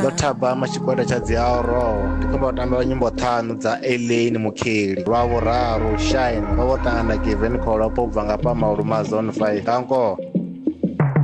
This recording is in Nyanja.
ḓo thabama tshigwada tsha dzi Aurora. Ndi khou tambela nyimbo 5 dza Elaine Mukheli. Lwa vhuraru Shine vha vho ṱangana na Given Cole vho bva nga pa Mauluma Zone 5 kanko.